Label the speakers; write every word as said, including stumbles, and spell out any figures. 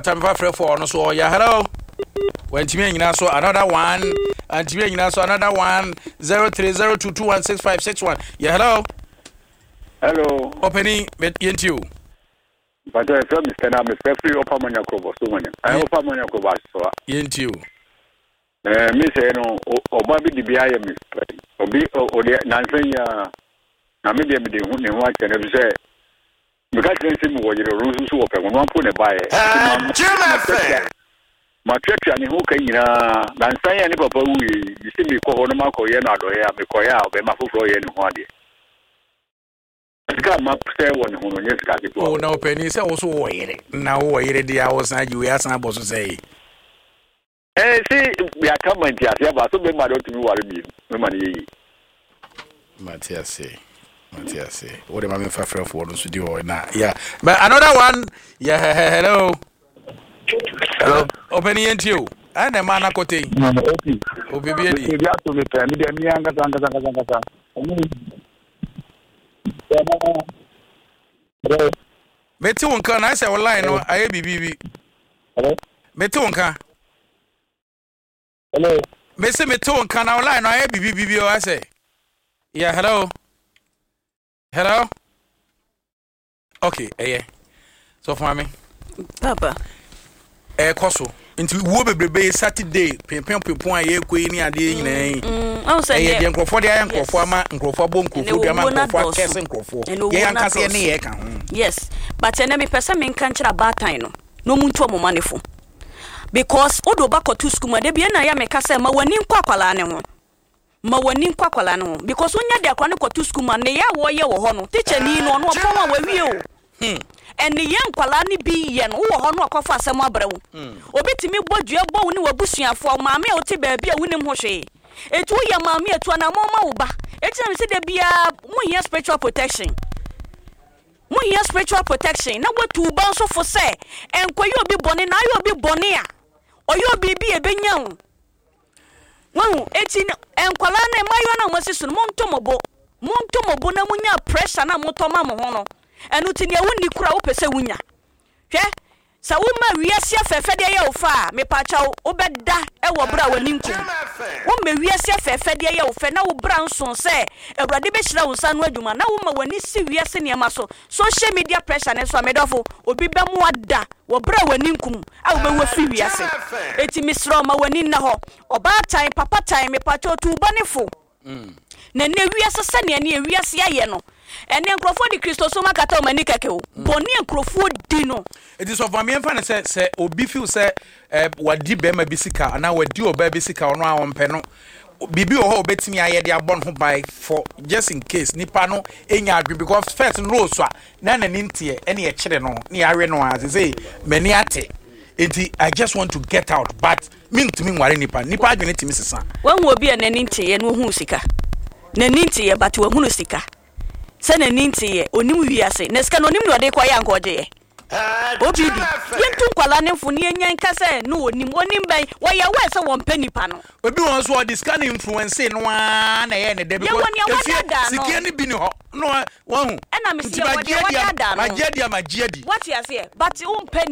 Speaker 1: time for for no so yeah hello when Timmy nyina so another one and Timmy nyina so another one zero three zero two two one six five six one yeah hello
Speaker 2: hello
Speaker 1: opening met yentiu
Speaker 2: but I from Mister Na Mister Free Opamanya Kobo so many I Opamanya Kobo so
Speaker 1: yentiu
Speaker 2: eh me say no oba bi di bia ya me obi o de nansen ya na me de me de hu ne ho ake na bi say me ka tren se mu wo yire ru so wo pe no ampo ne bae ma twetwa ne ho ka nyina nansen ya ne papa wu yi si me ko ho no ma ko ye na do ya me ko ya obe ma foforo ye ne ho ade ska ma say won ho no nye ska ke
Speaker 1: oh na openi say wo so wo yire na wo yire dia wo san ji we asan boso say
Speaker 2: eh see ya come and ya ba so be ma do tumi ware bi me ma ne yi
Speaker 1: Matias Matias what am I for for for no studio na yeah but another one yeah hello
Speaker 3: hello
Speaker 1: opening into and the man akote
Speaker 3: okay
Speaker 1: obi bi edi
Speaker 3: ya to me pe mi de mi anga anga anga anga hello
Speaker 1: meti wonka na say online no aye bibibi
Speaker 3: hello
Speaker 1: meti wonka
Speaker 3: hello
Speaker 1: me say meti wonka na online no aye bibibi o say yeah hello hello okay eh so for me
Speaker 4: papa
Speaker 1: eh koso nti wo bebrebe Saturday pempem pempon aye koyi ni ade nyina yi
Speaker 4: oh say
Speaker 1: eh de nkrofo de aye nkrofo ama nkrofo bo nkrofo de ama nkrofo kese nkrofo ye yankase ne ye ka ho
Speaker 4: yes but ene me pesa me nka nchira batan no no muntu omomanefo because odo bako to school ma de bia na ya me kasa ma wani nkwa akwala ne ho ma wani nkwa akwala ne ho because onya de akwa ne ko to school ma ne ya wo ye wo ho no teacher ni no no opon wa wie o hmm eni ye nkwala ne bi ye no wo ho no akwafa asem abrewo obetimi bodua bo ni wabusuafo maame o te ba bia wunim ho hwe etu ye maame etu na mo ma wo ba eti na me se de bia mo here spiritual protection mo here spiritual protection na watu ba so fo se enkoyi obi bone na ayo obi bone a oyo obi bi ebenya wo wo eti enkwala na mayo na mo sisu mo ntomobo mo ntomobo na munya pressure na motoma mo ho no enu ti ne wuni kura wo pese wunya hwe sa wo ma wiase afefede ye wo fa me pa cha wo beda e wo bra wani nku wo ma wiase afefede ye wo fa na wo bra nson se awurade be hira wo nsa no adwuma na wo ma wani si wiase ne ma so social media pressure ne so amedofo obi be mu ada wo bra wani nku a wo be wo fi wiase eti misro ma wani na ho oba time papa time me pa cha tu bonefo mm na ne wiase se ne ne wiase aye no ene nkrofo di Kristo so makata o mani keke o boni nkrofo di no
Speaker 1: it is of me mfa ne se se obi feel se wadi be ma bisika na wadi oba bisika ono a wonpe no bibi o ho obetimi aye de abon ho by for just in case nipa no enya adwe because first no so a na na nintie ene ye kire no na yawe no as say mani ate enti I just want to get out but me ntimi nware nipa nipa adwene timi sesa
Speaker 4: wan wo bi na nintie no hu sika na nintie but wo hu sika sene nintie onim wiase na sika no onim no de kwa ya nkoje ye obidi yentu nkwala ne mfu ne enyan kase no onim onim ban wo ya we se won panipa no
Speaker 1: obi won so the scan influence no a na ye ne de because sika ne bi ne ho no wa hu
Speaker 4: na me se wo de wada no
Speaker 1: magiadi magiadi
Speaker 4: what you say but um